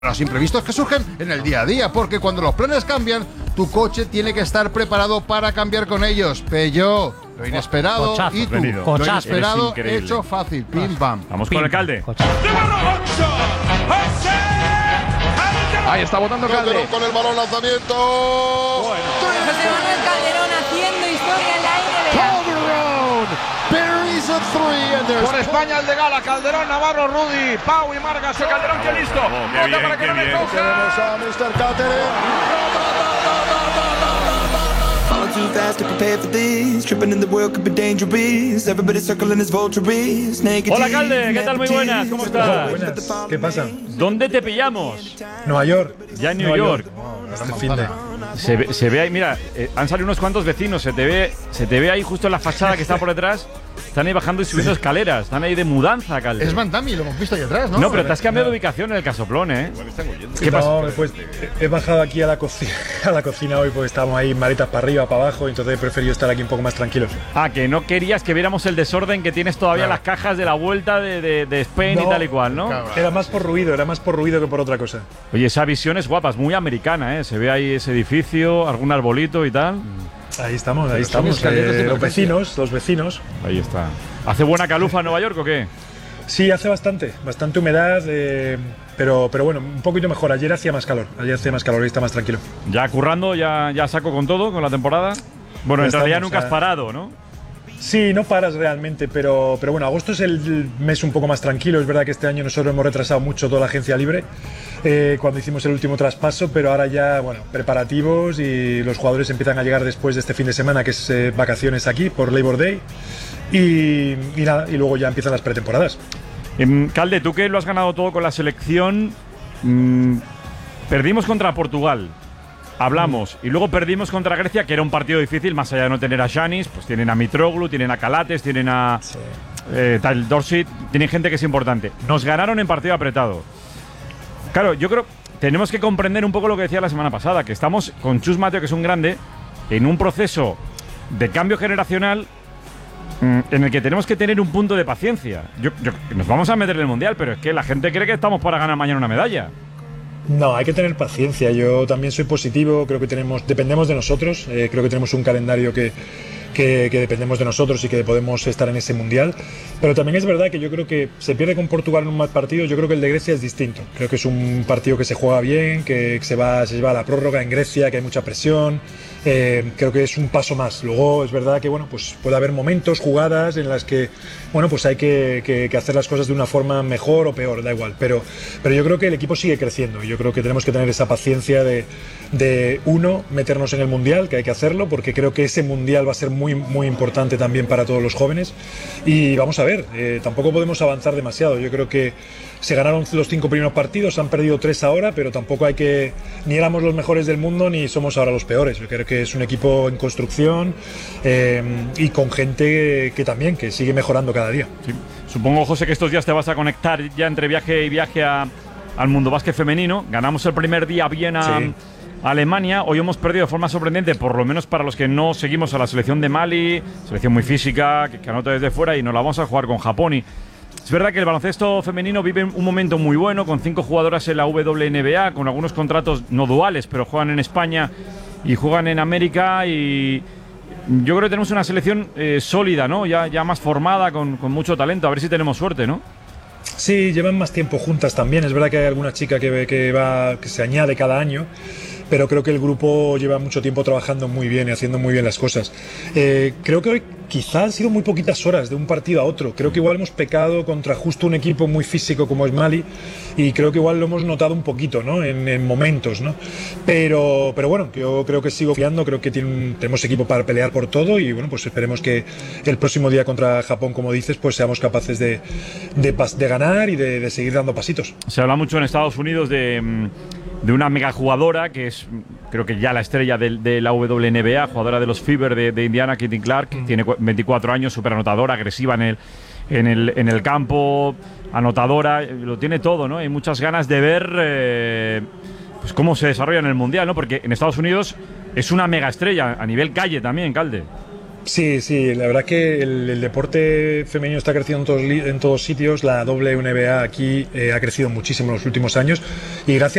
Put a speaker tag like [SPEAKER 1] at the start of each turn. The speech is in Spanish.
[SPEAKER 1] Los imprevistos que surgen en el día a día, porque cuando los planes cambian, tu coche tiene que estar preparado para cambiar con ellos. Peugeot, lo inesperado,
[SPEAKER 2] Cochazo,
[SPEAKER 1] y tú,
[SPEAKER 2] venido.
[SPEAKER 1] lo inesperado
[SPEAKER 3] Eres increíble.
[SPEAKER 1] hecho fácil. Pim, pam.
[SPEAKER 3] Vamos con el Calde.
[SPEAKER 4] Ahí está botando Calde.
[SPEAKER 1] Con el balón lanzamiento.
[SPEAKER 5] José Manuel Calderón haciendo historia en la NBA.
[SPEAKER 1] Buries a three and there's
[SPEAKER 4] Por España el de Gala, Calderón, Navarro, Rudy, Pau y Margas. El Calderón que listo.
[SPEAKER 3] qué bien,
[SPEAKER 4] Para que
[SPEAKER 3] qué
[SPEAKER 4] no le
[SPEAKER 3] bien.
[SPEAKER 1] tenemos
[SPEAKER 4] coja.
[SPEAKER 1] a Mr. Catering.
[SPEAKER 6] Falling too fast to prepare for this. Tripping in the world could be dangerous. Everybody circling his vultures.
[SPEAKER 3] Hola, Calde, ¿qué tal? Muy buenas, ¿cómo estás?
[SPEAKER 7] Buenas, ¿qué pasa?
[SPEAKER 3] ¿Dónde te pillamos?
[SPEAKER 7] Nueva York.
[SPEAKER 3] Ya en New York.
[SPEAKER 7] Este fin de.
[SPEAKER 3] Se ve ahí, mira, han salido unos cuantos vecinos, se te ve ahí justo en la fachada que está por detrás. Están ahí bajando y subiendo escaleras, están ahí de mudanza, Calde.
[SPEAKER 1] Es Van Damme, lo hemos visto ahí atrás, ¿no?
[SPEAKER 3] No, pero te has cambiado de ubicación en el casoplón, ¿eh?
[SPEAKER 7] ¿Qué pasa? Pues he bajado aquí a la cocina hoy porque estábamos ahí maletas para arriba, para abajo, entonces he preferido estar aquí un poco más tranquilos.
[SPEAKER 3] Ah, que no querías que viéramos el desorden que tienes todavía las cajas de la vuelta de Spain y tal y cual, ¿no?
[SPEAKER 1] Claro.
[SPEAKER 7] Era más por ruido que por otra cosa.
[SPEAKER 3] Oye, esa visión es guapa, es muy americana, ¿eh? Se ve ahí ese edificio, algún arbolito y tal.
[SPEAKER 7] Ahí estamos.
[SPEAKER 1] son escaleras de
[SPEAKER 7] Los
[SPEAKER 1] emergencia.
[SPEAKER 7] vecinos.
[SPEAKER 3] Ahí está. ¿Hace buena calufa en Nueva York o qué?
[SPEAKER 7] Sí, hace bastante humedad, pero bueno, un poquito mejor. Ayer hacía más calor, hoy está más tranquilo.
[SPEAKER 3] ¿Ya currando, ya saco con todo, con la temporada? Bueno,
[SPEAKER 7] Ya
[SPEAKER 3] en realidad
[SPEAKER 7] estamos,
[SPEAKER 3] nunca has parado, ¿no?
[SPEAKER 7] Sí, no paras realmente, pero bueno, agosto es el mes un poco más tranquilo. Es verdad que este año nosotros hemos retrasado mucho toda la agencia libre cuando hicimos el último traspaso, pero ahora ya, bueno, preparativos y los jugadores empiezan a llegar después de este fin de semana, que es vacaciones aquí por Labor Day, y nada, y luego ya empiezan las pretemporadas.
[SPEAKER 3] Calde, tú que lo has ganado todo con la selección, perdimos contra Portugal. Hablamos, y luego perdimos contra Grecia, que era un partido difícil, más allá de no tener a Giannis, pues tienen a Mitroglou, tienen a Calates, tienen a Tal Dorsey, tienen gente que es importante. Nos ganaron en partido apretado. Claro, yo creo tenemos que comprender un poco lo que decía la semana pasada, que estamos con Chus Mateo, que es un grande, en un proceso de cambio generacional en el que tenemos que tener un punto de paciencia. Nos vamos a meter en el Mundial, pero es que la gente cree que estamos para ganar mañana una medalla.
[SPEAKER 7] No, hay que tener paciencia. Yo también soy positivo, creo que dependemos de nosotros, creo que tenemos un calendario que dependemos de nosotros y que podemos estar en ese mundial, pero también es verdad que yo creo que se pierde con Portugal en un mal partido. Yo creo que el de Grecia es distinto, creo que es un partido que se juega bien, que se lleva a la prórroga en Grecia, que hay mucha presión. Creo que es un paso más. Luego es verdad que bueno, pues puede haber momentos, jugadas en las que bueno, pues hay que hacer las cosas de una forma mejor o peor, da igual, pero yo creo que el equipo sigue creciendo y yo creo que tenemos que tener esa paciencia de uno, meternos en el mundial, que hay que hacerlo, porque creo que ese mundial va a ser muy, muy importante también para todos los jóvenes, y vamos a ver, tampoco podemos avanzar demasiado. Yo creo que se ganaron los 5 primeros partidos, han perdido 3 ahora, pero tampoco hay que, ni éramos los mejores del mundo ni somos ahora los peores. Yo creo que es un equipo en construcción y con gente que también, que sigue mejorando cada día.
[SPEAKER 3] Sí. Supongo, José, que estos días te vas a conectar ya entre viaje y viaje al mundo básquet femenino. Ganamos el primer día bien a Alemania. Hoy hemos perdido de forma sorprendente, por lo menos para los que no seguimos a la selección de Mali, selección muy física, que anota desde fuera, y nos la vamos a jugar con Japón. Y es verdad que el baloncesto femenino vive un momento muy bueno, con 5 jugadoras en la WNBA, con algunos contratos no duales, pero juegan en España y juegan en América, y yo creo que tenemos una selección sólida, ¿no? Ya más formada, con mucho talento. A ver si tenemos suerte, ¿no?
[SPEAKER 7] Sí, llevan más tiempo juntas también. Es verdad que hay alguna chica que se añade cada año, pero creo que el grupo lleva mucho tiempo trabajando muy bien y haciendo muy bien las cosas. Creo que hoy quizá han sido muy poquitas horas de un partido a otro. Creo que igual hemos pecado contra justo un equipo muy físico como es Mali, y creo que igual lo hemos notado un poquito, ¿no? En momentos, ¿no? Pero bueno, yo creo que sigo fiando, creo que tenemos equipo para pelear por todo, y bueno, pues esperemos que el próximo día contra Japón, como dices, pues seamos capaces de ganar y de seguir dando pasitos.
[SPEAKER 3] Se habla mucho en Estados Unidos de una mega jugadora que es, creo que ya la estrella de la WNBA, jugadora de los Fever de Indiana, Caitlin Clark, que tiene 24 años, súper anotadora, agresiva en el campo, anotadora, lo tiene todo, ¿no? Hay muchas ganas de ver pues cómo se desarrolla en el Mundial, ¿no? Porque en Estados Unidos es una mega estrella, a nivel calle también, Calde.
[SPEAKER 7] Sí, la verdad que el deporte femenino está creciendo en todos sitios. La WNBA aquí ha crecido muchísimo en los últimos años y gracias